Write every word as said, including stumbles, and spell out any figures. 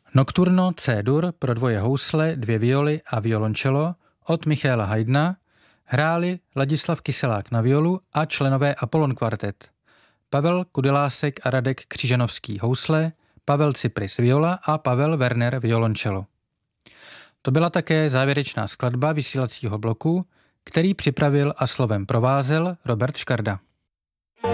Nocturno C-dur pro dvoje housle, dvě violy a violoncello od Michaela Haydna hráli Ladislav Kyselák na violu a členové Apollon Quartet. Pavel Kudelásek a Radek Křižanovský housle, Pavel Cypris viola a Pavel Werner violoncello. To byla také závěrečná skladba vysílacího bloku, který připravil a slovem provázel Robert Škarda.